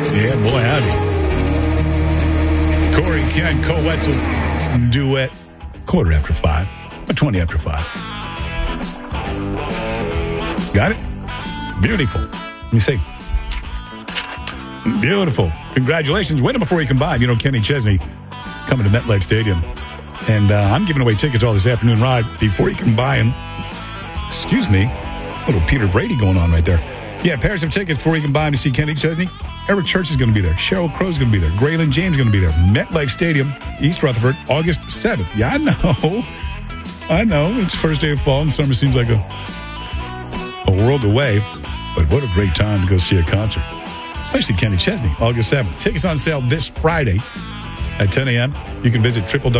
Yeah, boy, howdy. Corey, Ken, Cole Wetzel duet. 5:15. 20 after 5. Got it? Beautiful. Let me see. Beautiful. Congratulations. Win them before you can buy them. You know, Kenny Chesney coming to MetLife Stadium. And I'm giving away tickets all this afternoon ride before you can buy them. Excuse me. Little Peter Brady going on right there. Yeah, pairs of tickets before you can buy them to see Kenny Chesney. Eric Church is going to be there. Sheryl Crow's going to be there. Graylin James is going to be there. MetLife Stadium, East Rutherford, August 7th. Yeah, I know. It's first day of fall and summer seems like a world away. But what a great time to go see a concert. Especially Kenny Chesney, August 7th. Tickets on sale this Friday at 10 a.m. You can visit